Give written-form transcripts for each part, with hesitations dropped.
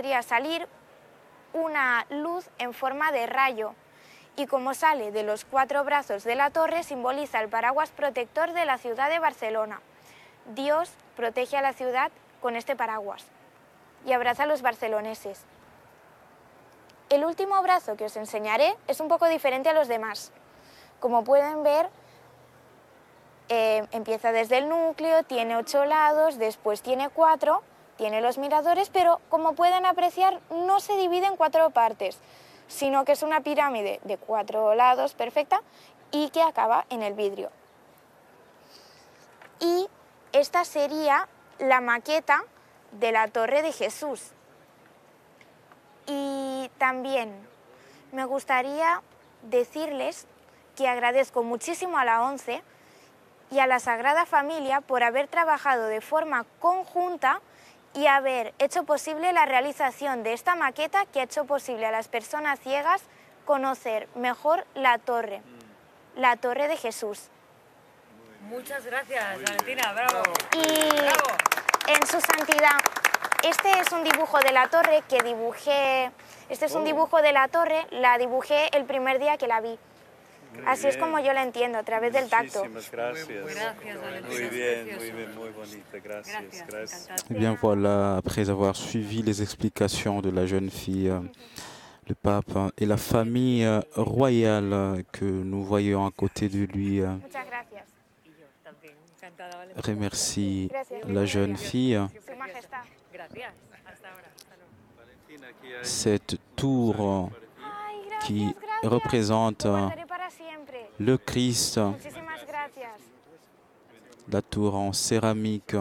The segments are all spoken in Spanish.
podría salir una luz en forma de rayo y como sale de los 4 brazos de la torre simboliza el paraguas protector de la ciudad de Barcelona. Dios protege a la ciudad con este paraguas y abraza a los barceloneses. El último brazo que os enseñaré es un poco diferente a los demás. Como pueden ver, empieza desde el núcleo, tiene 8 lados, después tiene 4, tiene los miradores, pero como pueden apreciar no se divide en 4 partes, sino que es una pirámide de 4 lados perfecta y que acaba en el vidrio. Y esta sería la maqueta de la Torre de Jesús. Y también me gustaría decirles que agradezco muchísimo a la ONCE y a la Sagrada Familia por haber trabajado de forma conjunta y haber hecho posible la realización de esta maqueta que ha hecho posible a las personas ciegas conocer mejor la torre de Jesús. Muchas gracias, Valentina, bravo. Y bravo. En su santidad, este es un dibujo de la torre que dibujé, la dibujé el primer día que la vi. Así es como yo la entiendo, a través del tacto. Muchísimas gracias. Gracias, Valentina. Muy bien, muy bonita. Gracias. Eh bien voilà, après avoir suivi les explications de la jeune fille, le pape et la famille royale que nous voyons à côté de lui Muchas gracias. Y yo también, encantada, Valentina. remercie Gracias. la jeune fille. Su Majestad. Gracias, hasta ahora. Hasta luego. Cette tour Ay, gracias, qui gracias. représente Lo guardaré para siempre. le Christ, Muchísimas gracias. la tour en céramique.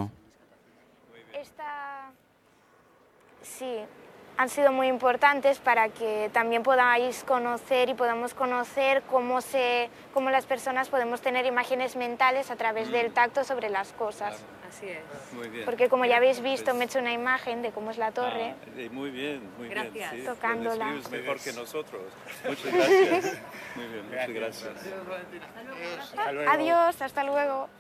Sí, han sido muy importantes para que también podáis conocer y podamos conocer cómo las personas podemos tener imágenes mentales a través del tacto sobre las cosas. Así es. Muy bien. Porque como ya habéis visto, me he hecho una imagen de cómo es la torre. Muy bien. Gracias. Sí, Tocándola. lo describes mejor que nosotros. Muchas gracias. Muy bien, muchas gracias. Adiós, hasta luego.